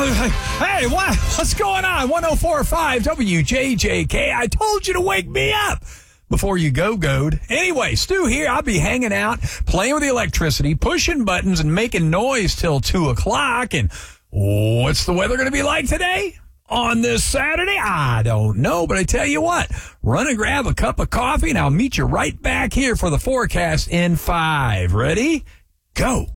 Hey, what's going on? 104.5 WJJK. I told you to wake me up before you go-goed. Anyway, Stu here. I'll be hanging out, playing with the electricity, pushing buttons, and making noise till 2 o'clock. And what's the weather going to be like today? On this Saturday? I don't know, but I tell you what, run and grab a cup of coffee, and I'll meet you right back here for the forecast in 5. Ready? Go.